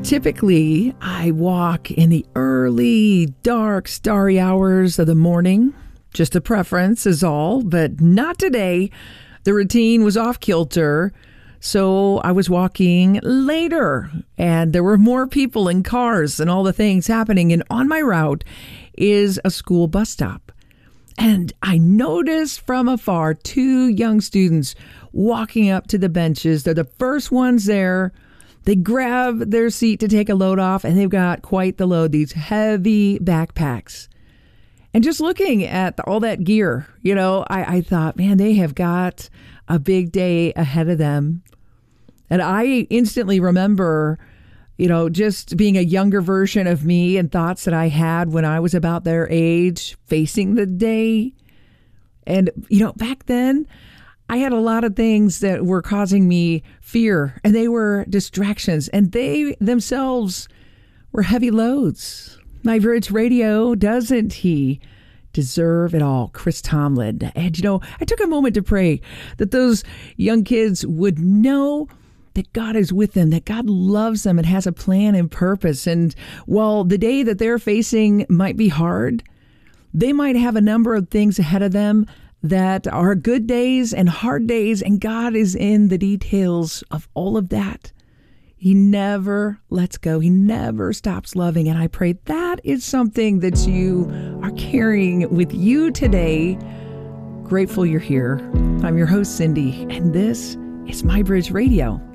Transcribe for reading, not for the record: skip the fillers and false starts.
Typically, I walk in the early, dark, starry hours of the morning. Just a preference is all, but not today. The routine was off kilter, so I was walking later, and there were more people and cars and all the things happening. And on my route is a school bus stop. And I noticed from afar 2 young students walking up to the benches. They're the first ones there. They grab their seat to take a load off, and they've got quite the load, these heavy backpacks. And just looking at all that gear, I thought, man, they have got a big day ahead of them. And I instantly remember, just being a younger version of me and thoughts that I had when I was about their age facing the day. And, back then, I had a lot of things that were causing me fear, and they were distractions, and they themselves were heavy loads. My Bridge Radio, doesn't he deserve it all? Chris Tomlin. And, I took a moment to pray that those young kids would know that God is with them, that God loves them and has a plan and purpose. And while the day that they're facing might be hard, they might have a number of things ahead of them that are good days and hard days, and God is in the details of all of that. He never lets go. He never stops loving. And I pray that is something that you are carrying with you today. Grateful you're here. I'm your host, Cindy, and this is My Bridge Radio.